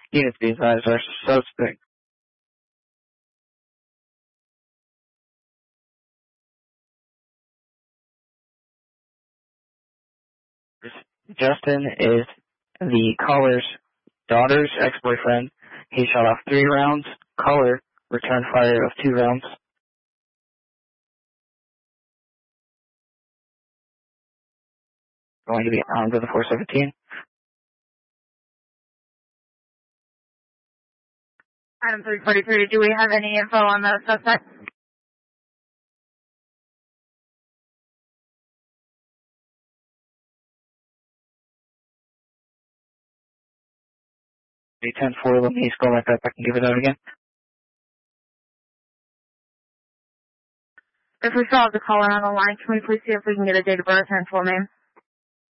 Units be advised, our suspect Justin is the caller's daughter's ex-boyfriend. He shot off 3 rounds. Caller returned fire of 2 rounds. Going to be armed with a .417. Item 343, do we have any info on the suspect? The 10-4, let me scroll back up. I can give it out again. If we still have the caller on the line, can we please see if we can get a date of birth and full name?